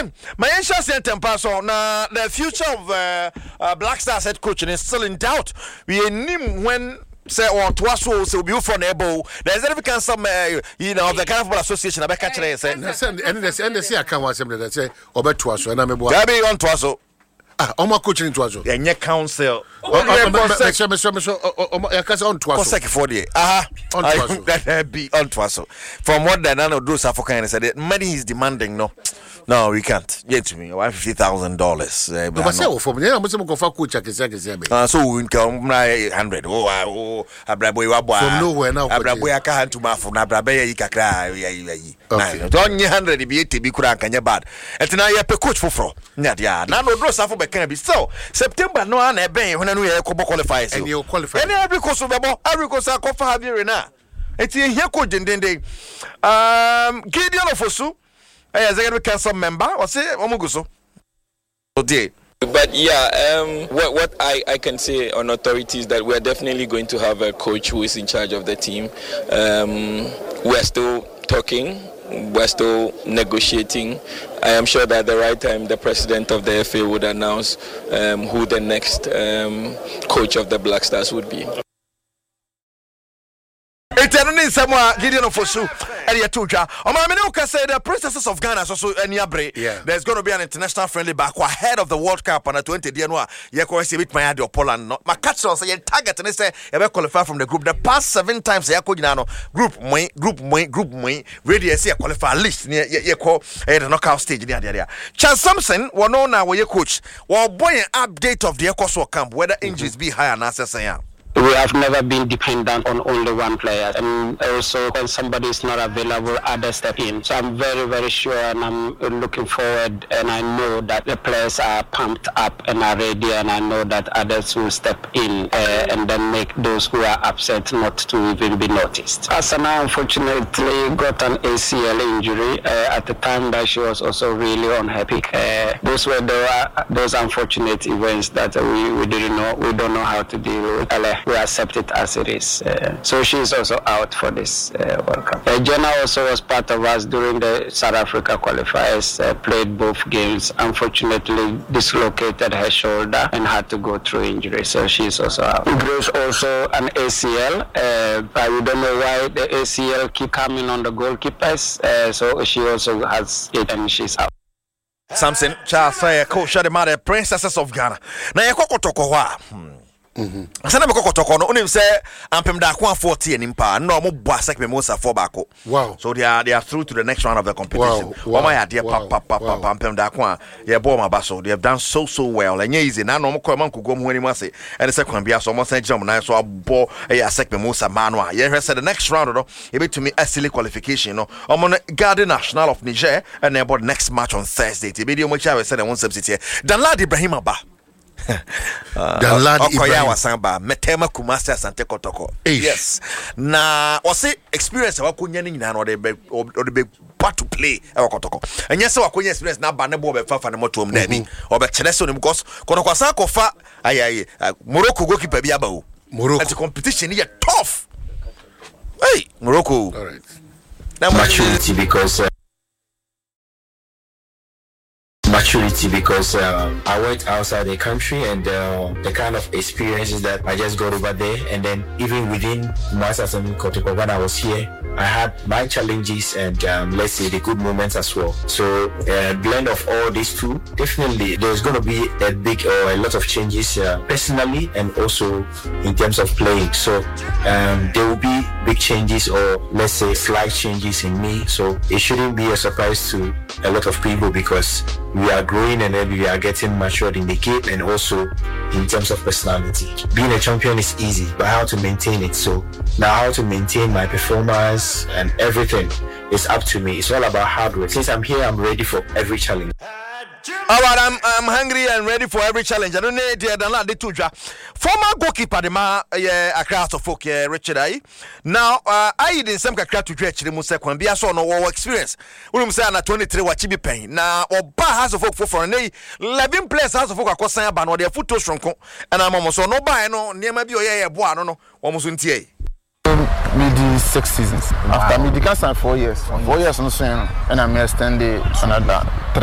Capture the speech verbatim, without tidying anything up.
Then, my interest in Tempa, so now the future of uh, uh, Black Stars head coach is still in doubt. We knew when. Say or to us so be for able there's every kind some uh, you know the kind of association I catch it say and the and the say I can was that say over to us and I'm able to be on to us ah omo coaching to us and your council so so so omo on to us second for the ah on to us that be on to us from what the none of those Africans said money is demanding no no we can't get to me one hundred fifty thousand dollars uh, but say for me I'm some go for coach akese akese ah so we come one hundred oh oh abrabo wa boa from nowhere now abrabo ya ka hantu mafu na abrabo ya yi kakra yi yi na don't one hundred be eighty be kura kanya bad etina ye pe coach foforo nya dia na no draw safo be kan bi so September no na e ben hona no ye ko qualify so and you qualify and every course be bo every course akofa ha bi na eti here coach dendende um Gideon Ofosu eh Zegedwe council member or say omuguso today. But yeah, um, what what I, I can say on authority is that we are definitely going to have a coach who is in charge of the team. Um, we're still talking. We're still negotiating. I am sure that at the right time, the president of the F A would announce um, who the next um, coach of the Black Stars would be. Eternally, someone Gideon Ofosu, Elia Tuja. Oh, my man, say the Princesses of Ghana also Eniabre. Yeah. There's going to be an international friendly back ahead of the World Cup on the twentieth January. You can see with my idea of Poland. My catch also you target and they say you will qualify from the group. The past seven times you could know group moi, group moi, group moi. Ready to see a qualify list near you call the knockout stage near there. Charles Sampson, we know now where you coach. Well, boy, an update of the Ecoso camp whether injuries mm-hmm. be higher and answer. We have never been dependent on only one player, and also when somebody is not available, others step in. So I'm very, very sure, and I'm looking forward, and I know that the players are pumped up and are ready, and I know that others will step in uh, and then make those who are upset not to even be noticed. Asana unfortunately got an A C L injury uh, at the time that she was also really unhappy. Uh, those were the, uh, those unfortunate events that uh, we, we didn't know, we don't know how to deal with. Uh, We accept it as it is. Uh, so she is also out for this uh, World Cup. Uh, Jenna also was part of us during the South Africa qualifiers, uh, played both games. Unfortunately, dislocated her shoulder and had to go through injury. So she is also out. Grace also an A C L, uh, but we don't know why the A C L keep coming on the goalkeepers. Uh, so she also has it and she's out. Samson, Charles, coach, the mother, Princesses of Ghana. Now you go to Kokoa. Mhm. Asana be kokotoko no unim say ampem da ko forty nimpa no mo boasek me mo sa for bako. Wow. So they are they are through to the next round of the competition. Wow. Wow. Ya dia Wow. pa pa pa pa ampem da ko ye ball ma baso. They have done so so well. Enye easy na no mo ko man kugo mu anim ase. And the second bia so mo san jam na so abo e asek me mo sa manu a. Ye say the next round no e be to me asili qualification no. Omo Garden National of Niger and about next match on Thursday. Ti be di omo cha we say the one substitute. Danlad Ibrahim Aba. Uh, Danlad Ibrahim Wasamba Metema Kumasi Asante Kotoko. Yes. Na wasi experience wakunya ni nyina no de be or be part to play e Kotoko. And yes wakunya experience na ba ne bo be fa fa ne moto na bi. Obe chelese no because Kotoko asa kofa ayaye Morocco goalkeeper bi aba o. Morocco. The competition is tough. Hey, Morocco. All right. Now maturity because uh, maturity because uh, I went outside the country and uh, the kind of experiences that I just got over there, and then even within Masters and Kotoko when I was here, I had my challenges and um, let's say the good moments as well. So a uh, blend of all these two, definitely there's going to be a big or a lot of changes uh, personally and also in terms of playing. So um, there will be big changes or let's say slight changes in me. So it shouldn't be a surprise to a lot of people because we are growing and then we are getting matured in the game and also in terms of personality. Being a champion is easy, but how to maintain it. So now how to maintain my performance and everything is up to me. It's all about hard work. Since I'm here, I'm ready for every challenge. All right, I'm I'm hungry and ready for every challenge. I don't need to download the tuja. Former goalkeeper the ma yeah across of folk yeah Richard I. Now uh I did some kakra to dredge the musa kwan bia so no experience. We say na twenty-three wachi bi pen. Na oba has of folk for na eleven players has of folk akosan ba no dey foot to shronko. And I'm so no buy no niam bi oye boa no no. Omo so ntie. Midi six seasons. Wow. After midi can sign four years. Four years no so and I'm extended another